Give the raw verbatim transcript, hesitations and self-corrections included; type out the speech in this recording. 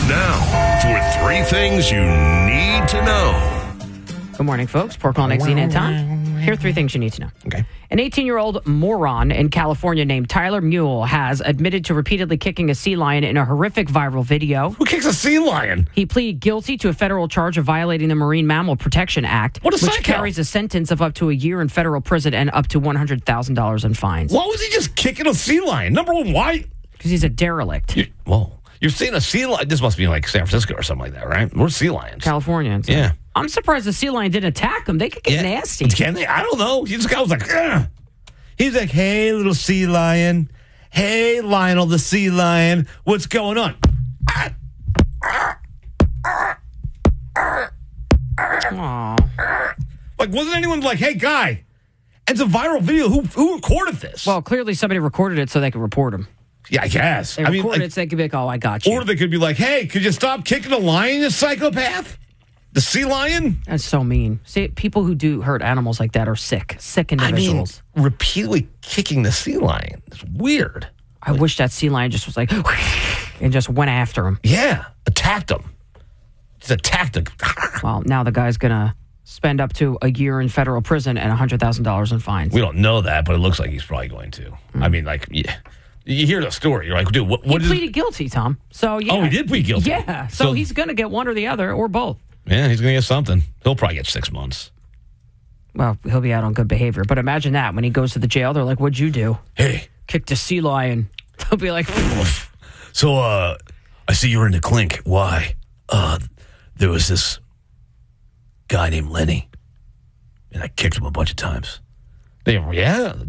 right now for three things you need to know. Good morning, folks. Pork Next Xena and Tom. Here are three things you need to know. Okay. An eighteen-year-old moron in California named Tyler Mule has admitted to repeatedly kicking a sea lion in a horrific viral video. Who kicks a sea lion? He pleaded guilty to a federal charge of violating the Marine Mammal Protection Act, What a which psycho. carries a sentence of up to a year in federal prison and up to one hundred thousand dollars in fines. Why was he just kicking a sea lion? Number one, why? Because he's a derelict. You, whoa. You're seeing a sea lion. This must be like San Francisco or something like that, right? We're sea lions. Californians. Yeah. I'm surprised the sea lion didn't attack him. They could get Yeah. nasty. Can they? I don't know. This guy was like, ugh. He's like, hey, little sea lion. Hey, Lionel the sea lion. What's going on? Aw. Like, wasn't anyone like, hey, guy, it's a viral video. Who who recorded this? Well, clearly somebody recorded it so they could report him. yeah, I guess. They I mean, recorded like, it so they could be like, oh, I got you. or they could be like, hey, could you stop kicking a lion, you psychopath? The sea lion? That's so mean. See, people who do hurt animals like that are sick. Sick I mean, individuals. repeatedly kicking the sea lion. It's weird. I, wish that sea lion just was like, and just went after him. Yeah, attacked him. Just attacked him. Well, now the guy's going to spend up to a year in federal prison and one hundred thousand dollars in fines. We don't know that, but it looks like he's probably going to. I mean, like, yeah. You hear the story. You're like, dude, what, what he is... pleaded guilty, Tom. So, yeah. Oh, he did plead guilty? Yeah. So, So- he's going to get one or the other or both. Yeah, he's going to get something. He'll probably get six months. Well, he'll be out on good behavior. But imagine that. When he goes to the jail, they're like, what'd you do? Hey. Kicked a sea lion. They'll be like, So, uh, I see you were in the clink. Why? Uh, there was this guy named Lenny, and I kicked him a bunch of times. They, yeah,